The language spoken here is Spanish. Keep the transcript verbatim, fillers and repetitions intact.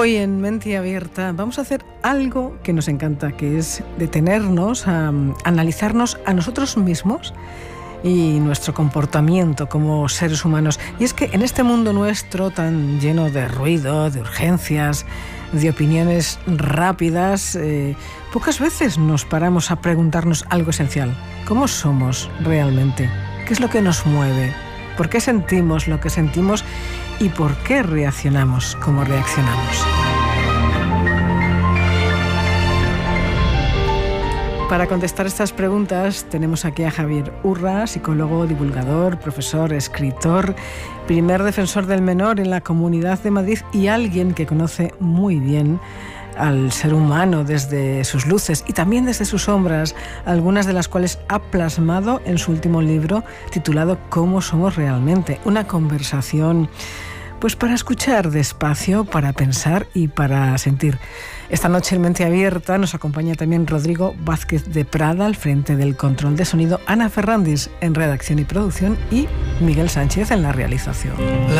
Hoy en Mente Abierta vamos a hacer algo que nos encanta, que es detenernos a, a analizarnos a nosotros mismos y nuestro comportamiento como seres humanos. Y es que en este mundo nuestro tan lleno de ruido, de urgencias, de opiniones rápidas, eh, pocas veces nos paramos a preguntarnos algo esencial. ¿Cómo somos realmente? ¿Qué es lo que nos mueve? ¿Por qué sentimos lo que sentimos? ¿Y por qué reaccionamos como reaccionamos? Para contestar estas preguntas tenemos aquí a Javier Urra, psicólogo, divulgador, profesor, escritor, primer defensor del menor en la Comunidad de Madrid y alguien que conoce muy bien al ser humano desde sus luces y también desde sus sombras, algunas de las cuales ha plasmado en su último libro titulado ¿Cómo somos realmente? Una conversación pues para escuchar despacio, para pensar y para sentir. Esta noche en Mente Abierta nos acompaña también Rodrigo Vázquez de Prada al frente del control de sonido, Ana Ferrandis en redacción y producción y Miguel Sánchez en la realización.